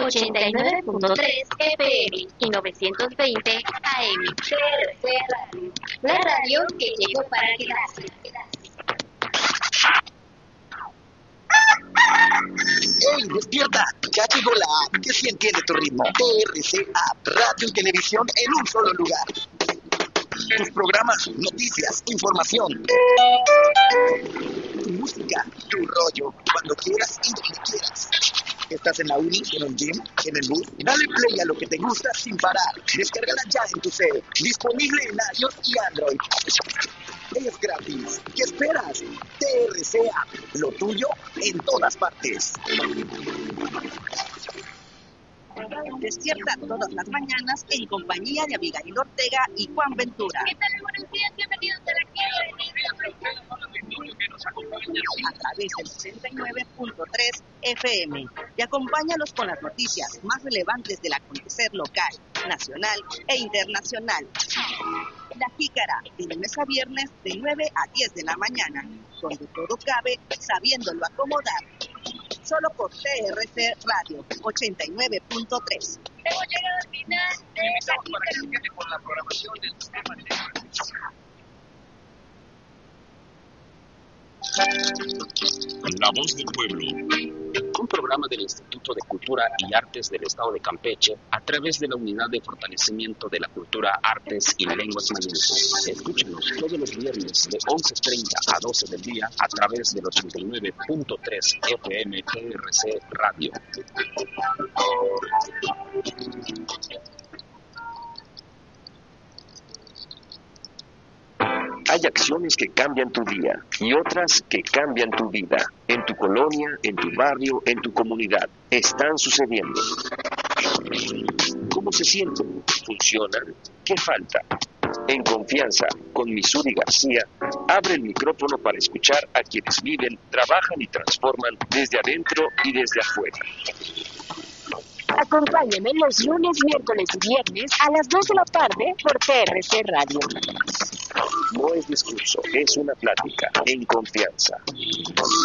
89.3 FM y 920 AM. TRC Radio, la radio que llegó para quedarse. ¡Ey, despierta! Ya llegó la app que sí entiende tu ritmo. TRC App, radio y televisión en un solo lugar. Tus programas, noticias, información, tu música, tu rollo, cuando quieras y donde quieras. ¿Estás en la uni, en el gym, en el bus? Dale play a lo que te gusta sin parar. Descárgala ya en tu cel. Disponible en iOS y Android. Es gratis. ¿Qué esperas? TRC App, lo tuyo en todas partes. Despierta todas las mañanas en compañía de Abigail Ortega y Juan Ventura. ¿Qué tal? Buenos días, bienvenidos a la A través del 69.3 FM. Y acompáñalos con las noticias más relevantes del acontecer local, nacional e internacional. La Jícara, de lunes a viernes de 9 a 10 de la mañana, donde todo cabe sabiéndolo acomodar. Solo por TRC Radio 89.3. Hemos llegado al final de esta Jícara con la programación del sistema La Voz del Pueblo, un programa del Instituto de Cultura y Artes del Estado de Campeche a través de la Unidad de Fortalecimiento de la Cultura, Artes y Lenguas Mayúsculas. Escúchanos todos los viernes de 11:30 a 12 del día a través del 89.3 FM TRC Radio. Hay acciones que cambian tu día y otras que cambian tu vida. En tu colonia, en tu barrio, en tu comunidad. Están sucediendo. ¿Cómo se sienten? ¿Funcionan? ¿Qué falta? En confianza, con Misuri García, abre el micrófono para escuchar a quienes viven, trabajan y transforman desde adentro y desde afuera. Acompáñame los lunes, miércoles y viernes a las 2 de la tarde por TRC Radio. No es discurso, es una plática en confianza.